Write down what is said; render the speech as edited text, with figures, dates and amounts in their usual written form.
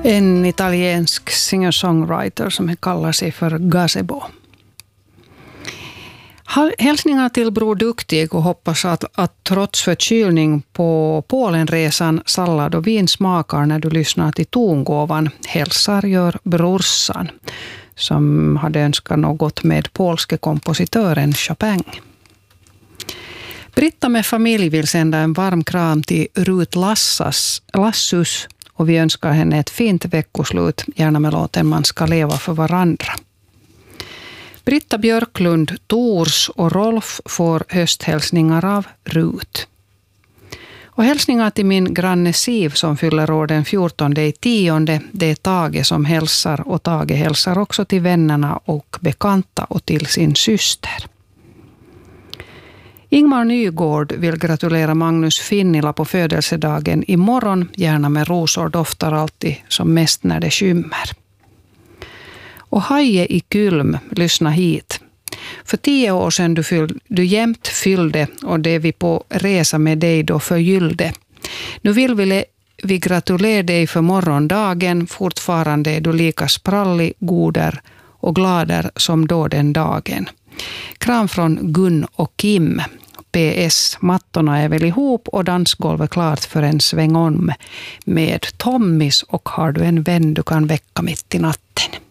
En italiensk singer-songwriter som kallar sig för Gazebo. Hälsningar till Bror Duktig och hoppas att trots förkylning på Polenresan sallad och vin smakar när du lyssnar till tongåvan. Hälsar gör brorsan som hade önskat något med polske kompositören Chopin. Britta med familj vill sända en varm kram till Rut Lassus och vi önskar henne ett fint veckoslut, gärna med låten Man ska leva för varandra. Britta Björklund, Tors och Rolf får hösthälsningar av Rut. Och hälsningar till min granne Siv som fyller år den 14/10. Det är Tage som hälsar och Tage hälsar också till vännerna och bekanta och till sin syster. Ingmar Nygård vill gratulera Magnus Finnila på födelsedagen imorgon, gärna med rosor, doftar alltid som mest när det skymmer. Och Haje i Kylm, lyssna hit. För 10 år sedan du jämt fyllde och det vi på resa med dig då förgyllde. Nu vill vi gratulera dig för morgondagen, fortfarande är du lika sprallig, goder och glader som då den dagen. Kram från Gun och Kim. PS, mattorna är väl ihop och dansgolvet klart för en sväng om med Tommys och har du en vän du kan väcka mitt i natten.